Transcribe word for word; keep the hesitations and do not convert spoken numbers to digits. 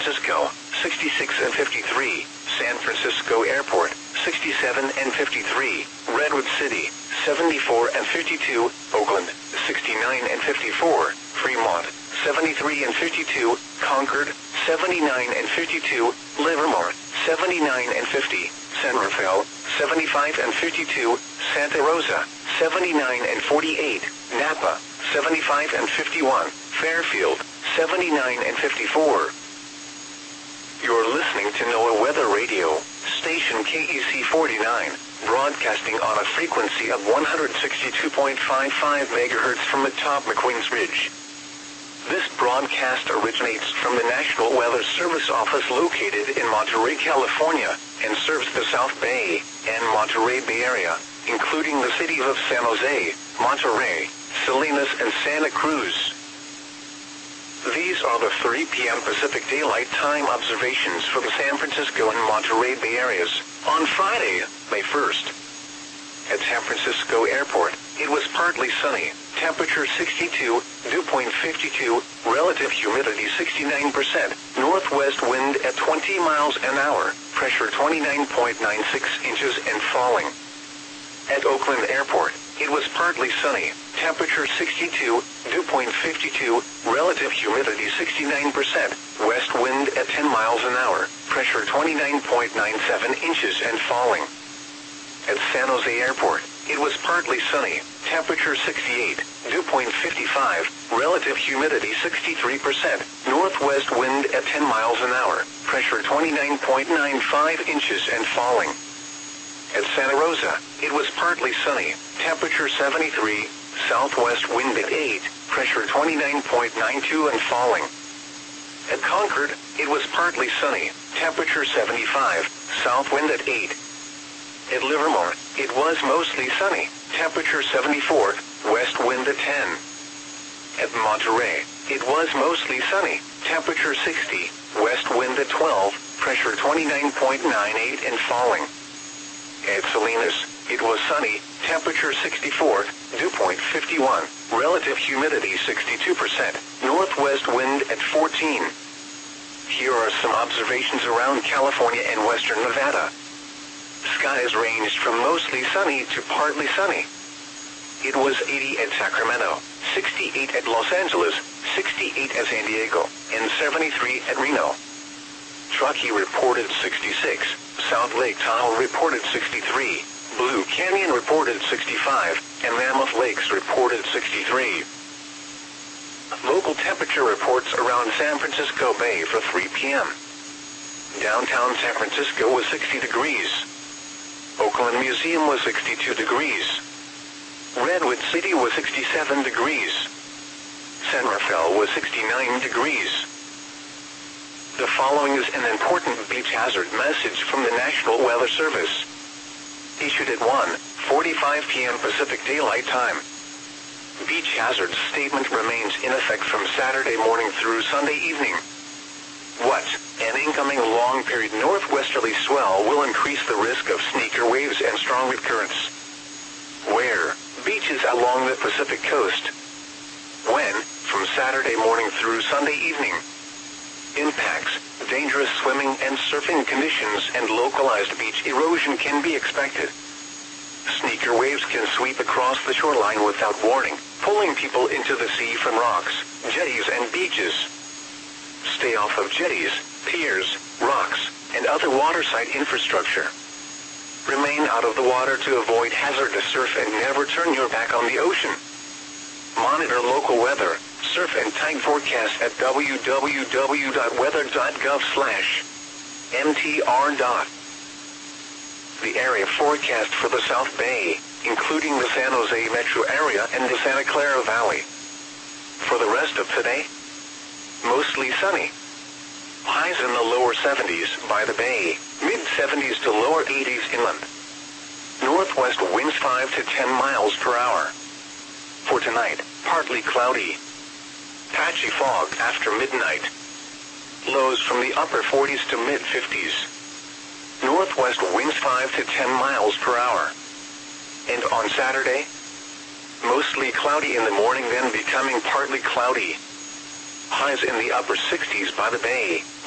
Francisco, sixty-six and fifty-three, San Francisco Airport, sixty-seven and fifty-three, Redwood City, seventy-four and fifty-two, Oakland, sixty-nine and fifty-four, Fremont, seventy-three and fifty-two, Concord, seventy-nine and fifty-two, Livermore, seventy-nine and fifty, San Rafael, seventy-five and fifty-two, Santa Rosa, seventy-nine and forty-eight, Napa, seventy-five and fifty-one, Fairfield, seventy-nine and fifty-four. You're listening to NOAA Weather Radio, station K E C forty-nine, broadcasting on a frequency of one hundred sixty-two point five five megahertz from atop McQueen's Ridge. This broadcast originates from the National Weather Service office located in Monterey, California, and serves the South Bay and Monterey Bay Area, including the cities of San Jose, Monterey, Salinas, and Santa Cruz. These are the three p m Pacific Daylight Time observations for the San Francisco and Monterey Bay areas on Friday, May first. At San Francisco Airport, it was partly sunny, temperature sixty-two, dew point fifty-two, relative humidity sixty-nine percent, northwest wind at twenty miles an hour, pressure twenty-nine point nine six inches and falling. At Oakland Airport, it was partly sunny, temperature sixty-two, dew point fifty-two, relative humidity sixty-nine percent, west wind at ten miles an hour, pressure twenty-nine point nine seven inches and falling. At San Jose Airport, it was partly sunny, temperature sixty-eight, dew point fifty-five, relative humidity sixty-three percent, northwest wind at ten miles an hour, pressure twenty-nine point nine five inches and falling. At Santa Rosa, it was partly sunny, temperature seventy-three, southwest wind at eight, pressure twenty-nine point nine two and falling. At Concord, it was partly sunny, temperature seventy-five, south wind at eight. At Livermore, it was mostly sunny, temperature seventy-four, west wind at ten. At Monterey, it was mostly sunny, temperature sixty, west wind at twelve, pressure twenty-nine point nine eight and falling. At Salinas, it was sunny, temperature sixty-four, dew point fifty-one, relative humidity sixty-two percent, northwest wind at fourteen. Here are some observations around California and western Nevada. Skies ranged from mostly sunny to partly sunny. It was eighty at Sacramento, sixty-eight at Los Angeles, sixty-eight at San Diego, and seventy-three at Reno. Truckee reported sixty-six, South Lake Tahoe reported sixty-three, Blue Canyon reported sixty-five, and Mammoth Lakes reported sixty-three. Local temperature reports around San Francisco Bay for three p m Downtown San Francisco was sixty degrees. Oakland Museum was sixty-two degrees. Redwood City was sixty-seven degrees. San Rafael was sixty-nine degrees. The following is an important beach hazard message from the National Weather Service. Issued at one forty-five p m Pacific Daylight Time. Beach hazard statement remains in effect from Saturday morning through Sunday evening. What? An incoming long-period northwesterly swell will increase the risk of sneaker waves and strong wind currents. Where? Beaches along the Pacific coast. When? From Saturday morning through Sunday evening. Impacts, dangerous swimming and surfing conditions and localized beach erosion can be expected. Sneaker waves can sweep across the shoreline without warning, pulling people into the sea from rocks, jetties and beaches. Stay off of jetties, piers, rocks, and other waterside infrastructure. Remain out of the water to avoid hazardous surf and never turn your back on the ocean. Monitor local weather, surf and tide forecast at w w w dot weather dot gov slash m t r. The area forecast for the South Bay, including the San Jose metro area and the Santa Clara Valley. For the rest of today, mostly sunny. Highs in the lower seventies by the bay, mid-seventies to lower eighties inland. Northwest winds five to ten miles per hour. For tonight, partly cloudy. Patchy fog after midnight. Lows from the upper forties to mid-fifties. Northwest winds five to ten miles per hour. And on Saturday, mostly cloudy in the morning, then becoming partly cloudy. Highs in the upper sixties by the bay.